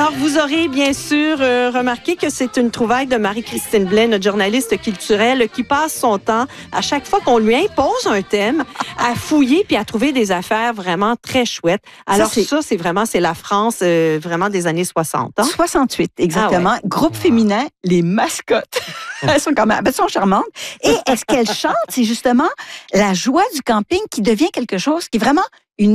Alors, vous aurez bien sûr remarqué que c'est une trouvaille de Marie-Christine Blais, notre journaliste culturelle, qui passe son temps, à chaque fois qu'on lui impose un thème, à fouiller puis à trouver des affaires vraiment très chouettes. Alors, ça, c'est la France vraiment des années 60. Hein? 68, exactement. Ah ouais. Groupe féminin, les mascottes. Elles sont charmantes. Et est-ce qu'elles chantent? C'est justement la joie du camping qui devient quelque chose qui est vraiment